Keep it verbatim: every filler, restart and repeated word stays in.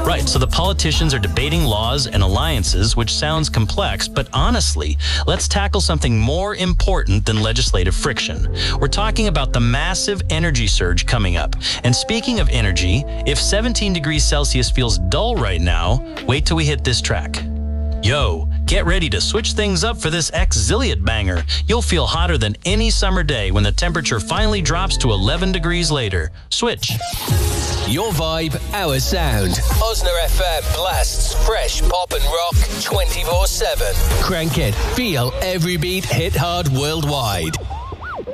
Right, so the politicians are debating laws and alliances, which sounds complex, but honestly, let's tackle something more important than legislative friction. We're talking about the massive energy surge coming up. And speaking of energy, if seventeen degrees Celsius feels dull right now, wait till we hit this track. Yo, get ready to switch things up for this X-Zilliot banger. You'll feel hotter than any summer day when the temperature finally drops to eleven degrees later. Switch. Your vibe, our sound. Osner F M blasts fresh pop and rock twenty-four seven. Crank it. Feel every beat hit hard worldwide.